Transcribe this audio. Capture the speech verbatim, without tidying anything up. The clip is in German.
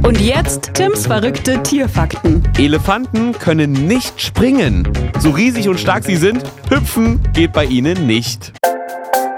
Und jetzt Tims verrückte Tierfakten. Elefanten können nicht springen. So riesig und stark sie sind, hüpfen geht bei ihnen nicht.